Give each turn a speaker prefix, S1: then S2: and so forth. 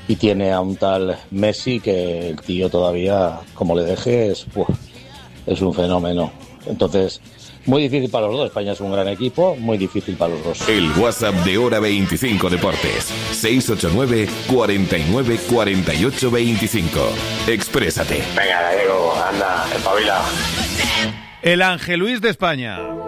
S1: y tiene a un tal Messi que el tío todavía, como le dejes, es un fenómeno. Entonces, muy difícil para los dos. España es un gran equipo, muy difícil para los dos.
S2: El WhatsApp de Hora 25 Deportes, 689 49 48 25. Exprésate.
S3: Venga, Gallego, anda, espabila.
S4: El Ángel Luis de España.